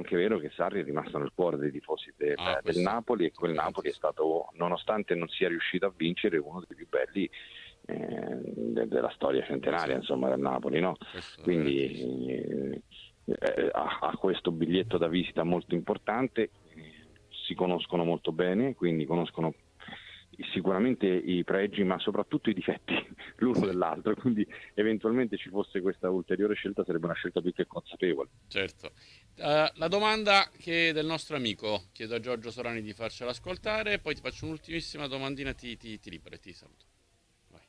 anche vero che Sarri è rimasto nel cuore dei tifosi del Napoli, e quel Napoli è stato, nonostante non sia riuscito a vincere, uno dei più belli della storia centenaria, insomma, del Napoli, no? Quindi ha questo biglietto da visita molto importante, si conoscono molto bene, quindi conoscono sicuramente i pregi ma soprattutto i difetti l'uno dell'altro, quindi eventualmente ci fosse questa ulteriore scelta sarebbe una scelta più che consapevole. Certo. La domanda che del nostro amico, chiedo a Giorgio Sorani di farcela ascoltare, poi ti faccio un'ultimissima domandina, ti libero e ti saluto. Vai.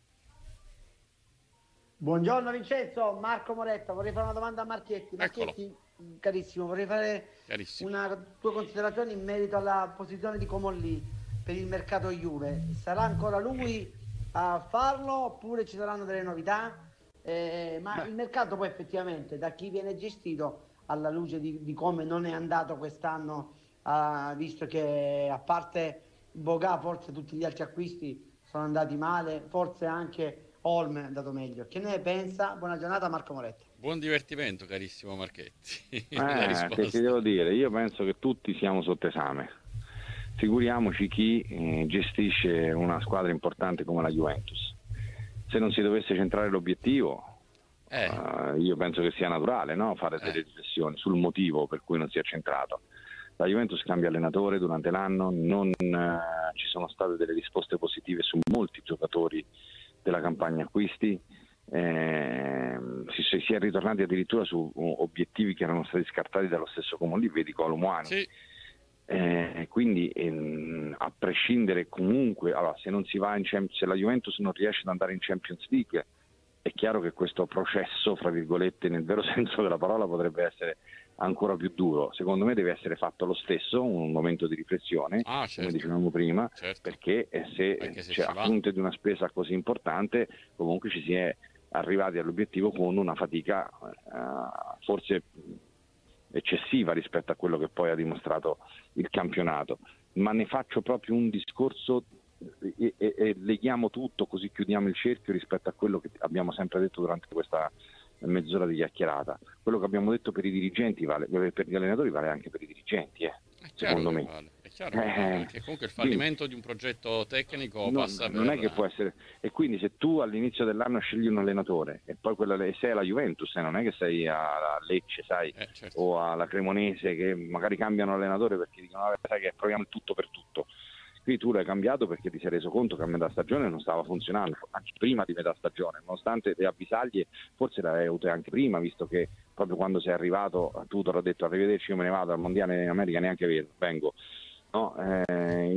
Buongiorno Vincenzo, Marco Moretta, vorrei fare una domanda a Marchetti. Eccolo. Marchetti, carissimo, vorrei fare una tua considerazione in merito alla posizione di Comolli per il mercato Juve. Sarà ancora lui a farlo oppure ci saranno delle novità? Ma il mercato poi effettivamente da chi viene gestito, alla luce di come non è andato quest'anno, visto che a parte Boga forse tutti gli altri acquisti sono andati male, forse anche Olm è andato meglio. Che ne pensa? Buona giornata Marco Moretti. Buon divertimento carissimo Marchetti. Che ti devo dire? Io penso che tutti siamo sotto esame. Figuriamoci chi gestisce una squadra importante come la Juventus. Se non si dovesse centrare l'obiettivo, io penso che sia naturale, no? Fare delle riflessioni sul motivo per cui non si è centrato. La Juventus cambia allenatore durante l'anno, non ci sono state delle risposte positive su molti giocatori della campagna acquisti, si è ritornati addirittura su obiettivi che erano stati scartati dallo stesso Comolli, vedi Kolo Muani. Sì. Quindi a prescindere comunque, allora, se non si va se la Juventus non riesce ad andare in Champions League, è chiaro che questo processo, fra virgolette, nel vero senso della parola, potrebbe essere ancora più duro. Secondo me deve essere fatto lo stesso un momento di riflessione, certo, come dicevamo prima, certo. perché se a fronte di una spesa così importante comunque ci si è arrivati all'obiettivo con una fatica forse eccessiva rispetto a quello che poi ha dimostrato il campionato. Ma ne faccio proprio un discorso e leghiamo tutto, così chiudiamo il cerchio rispetto a quello che abbiamo sempre detto durante questa mezz'ora di chiacchierata. Quello che abbiamo detto per i dirigenti vale, per gli allenatori vale anche per i dirigenti, secondo me. Vale. È chiaro che vale, perché comunque il fallimento di un progetto tecnico passa per... Non è che può essere, e quindi se tu all'inizio dell'anno scegli un allenatore e poi sei alla Juventus, non è che sei a Lecce, sai, certo. o alla Cremonese, che magari cambiano allenatore perché dicono sai che proviamo il tutto per tutto. Qui tu l'hai cambiato perché ti sei reso conto che a metà stagione non stava funzionando, anche prima di metà stagione, nonostante le avvisaglie forse le avevi avute anche prima, visto che proprio quando sei arrivato Tudor ha detto arrivederci, io me ne vado al mondiale in America, neanche vengo. No, in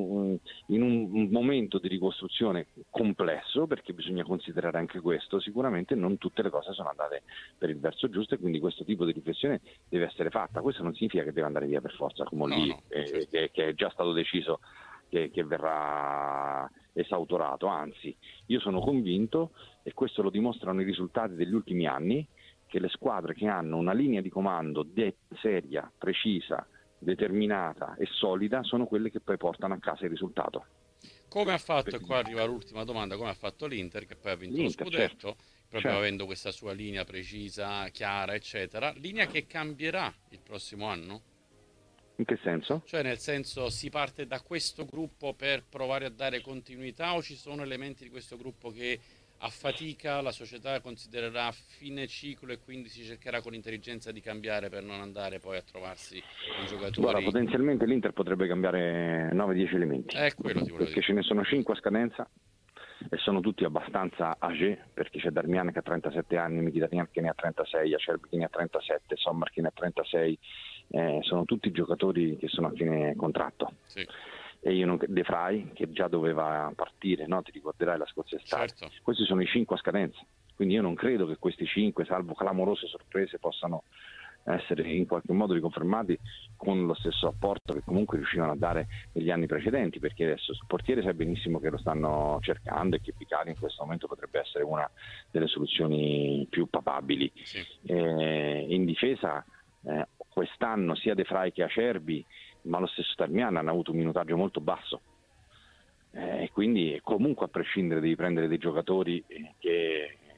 un momento di ricostruzione complesso, perché bisogna considerare anche questo, sicuramente non tutte le cose sono andate per il verso giusto, e quindi questo tipo di riflessione deve essere fatta. Questo non significa che deve andare via per forza Comolli, certo. che è già stato deciso che verrà esautorato, anzi io sono convinto, e questo lo dimostrano i risultati degli ultimi anni, che le squadre che hanno una linea di comando seria, precisa, determinata e solida sono quelle che poi portano a casa il risultato. Come ha fatto, e qua arriva l'ultima domanda, come ha fatto l'Inter, che poi ha vinto lo scudetto, certo, proprio avendo questa sua linea precisa, chiara, eccetera, linea che cambierà il prossimo anno? In che senso? Cioè, nel senso, si parte da questo gruppo per provare a dare continuità, o ci sono elementi di questo gruppo che a fatica la società considererà fine ciclo e quindi si cercherà con intelligenza di cambiare per non andare poi a trovarsi con giocatori? Guarda, potenzialmente l'Inter potrebbe cambiare 9-10 elementi, perché ce ne sono 5 a scadenza e sono tutti abbastanza âgés, perché c'è Darmian che ha 37 anni, Mkhitaryan che ne ha 36, Acerbi che ne ha 37, Sommer che ne ha 36, sono tutti giocatori che sono a fine contratto. Sì. E De Vrij che già doveva partire, no? Ti ricorderai la scorsa estate. Certo. Questi sono i 5 a scadenza, quindi io non credo che questi 5, salvo clamorose sorprese, possano essere in qualche modo riconfermati con lo stesso apporto che comunque riuscivano a dare negli anni precedenti, perché adesso sul portiere sai benissimo che lo stanno cercando e che Vicario in questo momento potrebbe essere una delle soluzioni più papabili. Sì. In difesa quest'anno sia De Vrij che Acerbi, ma lo stesso Darmian hanno avuto un minutaggio molto basso, quindi comunque a prescindere devi prendere dei giocatori che in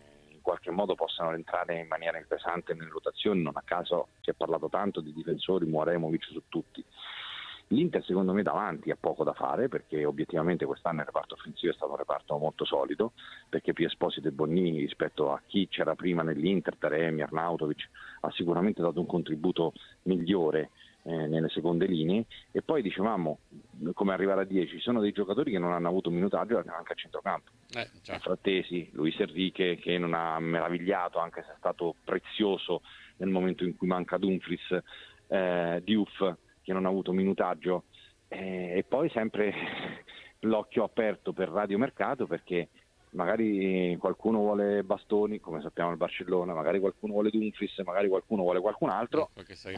qualche modo possano entrare in maniera pesante nelle rotazioni. Non a caso si è parlato tanto di difensori, Muaremovic su tutti. L'Inter secondo me davanti ha poco da fare, perché obiettivamente quest'anno il reparto offensivo è stato un reparto molto solido, perché Pio Esposito e Bonnini rispetto a chi c'era prima nell'Inter, Taremi, Arnautovic, ha sicuramente dato un contributo migliore nelle seconde linee. E poi dicevamo, come arrivare a 10, sono dei giocatori che non hanno avuto minutaggio anche a centrocampo, Frattesi, Luis Enrique, che non ha meravigliato anche se è stato prezioso nel momento in cui manca Dumfries, Diouf che non ha avuto minutaggio, e poi sempre l'occhio aperto per radiomercato, perché magari qualcuno vuole Bastoni, come sappiamo il Barcellona, magari qualcuno vuole Dumfries, magari qualcuno vuole qualcun altro,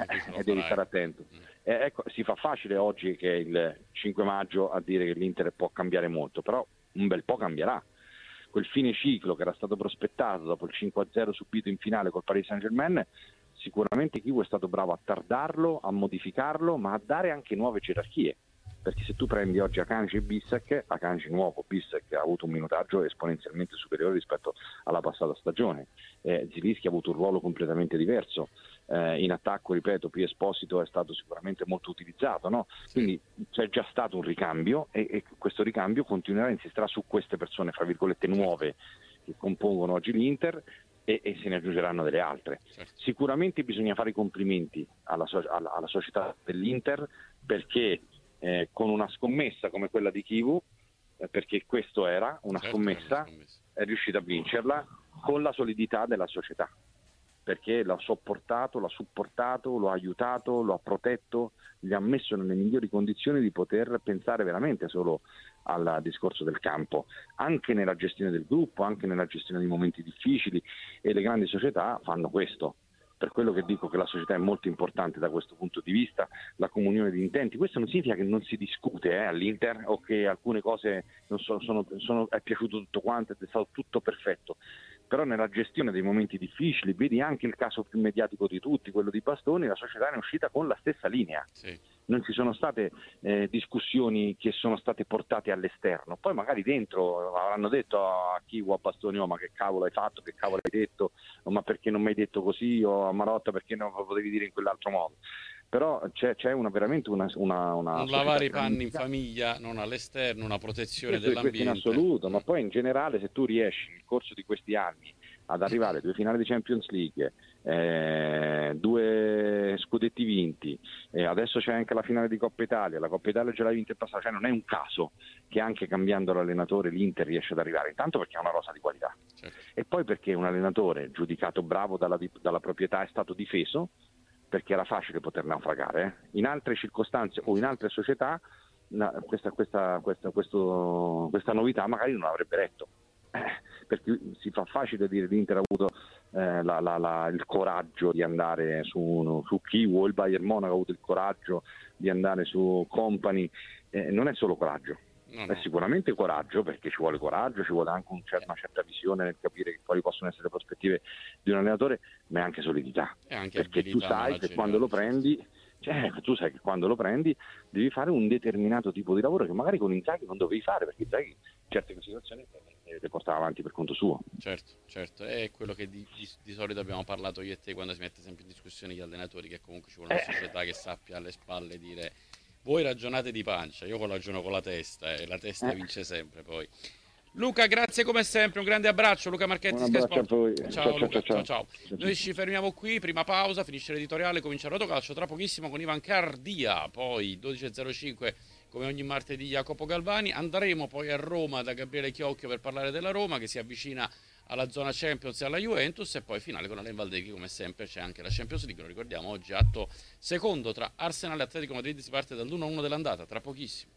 e devi stare attento. Ecco, si fa facile oggi che è il 5 maggio a dire che l'Inter può cambiare molto, però un bel po' cambierà. Quel fine ciclo che era stato prospettato dopo il 5-0 subito in finale col Paris Saint-Germain, sicuramente Kivu è stato bravo a tardarlo, a modificarlo, ma a dare anche nuove gerarchie, perché se tu prendi oggi Akanji e Bissek, Akanji nuovo, Bissek ha avuto un minutaggio esponenzialmente superiore rispetto alla passata stagione, Zilinski ha avuto un ruolo completamente diverso, in attacco, ripeto, Pio Esposito è stato sicuramente molto utilizzato, no? Quindi c'è già stato un ricambio, e questo ricambio continuerà, insisterà su queste persone, fra virgolette, nuove che compongono oggi l'Inter, e se ne aggiungeranno delle altre. Sicuramente bisogna fare i complimenti alla società dell'Inter, perché con una scommessa come quella di Kivu, perché questo era una scommessa, è riuscita a vincerla con la solidità della società, perché l'ha sopportato, l'ha supportato, lo ha aiutato, lo ha protetto, gli ha messo nelle migliori condizioni di poter pensare veramente solo al discorso del campo, anche nella gestione del gruppo, anche nella gestione dei momenti difficili, e le grandi società fanno questo. Per quello che dico che la società è molto importante da questo punto di vista, la comunione di intenti. Questo non significa che non si discute all'Inter, o che alcune cose non è piaciuto tutto quanto, è stato tutto perfetto, però nella gestione dei momenti difficili, vedi anche il caso più mediatico di tutti, quello di Bastoni, la società ne è uscita con la stessa linea. Non ci sono state discussioni che sono state portate all'esterno. Poi magari dentro avranno detto a Kivu, a Bastoni: oh, ma che cavolo hai fatto, che cavolo hai detto, oh, ma perché non mi hai detto così, o a Marotta perché non lo potevi dire in quell'altro modo. Però c'è veramente una un lavare i panni in famiglia, non all'esterno, una protezione dell'ambiente. In assoluto, ma poi in generale, se tu riesci nel corso di questi anni ad arrivare a 2 finali di Champions League, 2 scudetti vinti, adesso c'è anche la finale di Coppa Italia, la Coppa Italia già l'ha vinta in passato, cioè non è un caso che anche cambiando l'allenatore l'Inter riesce ad arrivare, intanto perché ha una rosa di qualità, e poi perché un allenatore giudicato bravo dalla proprietà è stato difeso, perché era facile poter naufragare. In altre circostanze o in altre società questa novità magari non avrebbe retto, perché si fa facile dire l'Inter ha avuto il coraggio di andare su Kivu, o il Bayern Monaco ha avuto il coraggio di andare su Company. Non è solo coraggio, è sicuramente coraggio, perché ci vuole coraggio, ci vuole anche una certa visione nel capire che quali possono essere le prospettive di un allenatore, ma è anche solidità, perché tu sai che quando lo prendi, devi fare un determinato tipo di lavoro che magari con Inzaghi non dovevi fare, perché Inzaghi certe situazioni le portava avanti per conto suo. Certo, è quello che di solito abbiamo parlato io e te quando si mette sempre in discussione gli allenatori, che comunque ci vuole una società che sappia alle spalle dire: voi ragionate di pancia, io ragiono con la testa, e la testa vince sempre. Poi Luca, grazie come sempre, un grande abbraccio. Luca Marchetti, Sky Sport. Ciao Luca, ciao. Noi ci fermiamo qui, prima pausa, finisce l'editoriale, comincia Rotocalcio tra pochissimo con Ivan Cardia, poi 12.05 come ogni martedì Jacopo Galvani. Andremo poi a Roma da Gabriele Chiocchio per parlare della Roma che si avvicina alla zona Champions e alla Juventus, e poi finale con Alain Valdeghi. Come sempre c'è anche la Champions League, lo ricordiamo, oggi atto secondo tra Arsenal e Atletico Madrid, si parte dall'1-1 dell'andata, tra pochissimo.